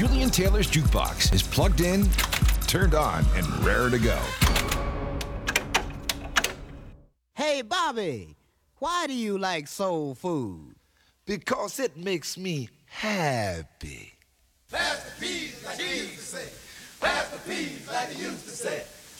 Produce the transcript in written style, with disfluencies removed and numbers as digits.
Julian Taylor's jukebox is plugged in, turned on, and raring to go. Hey, Bobby, why do you like soul food? Because it makes me happy. Pass the peas like he used to say. Pass the peas like he used to say.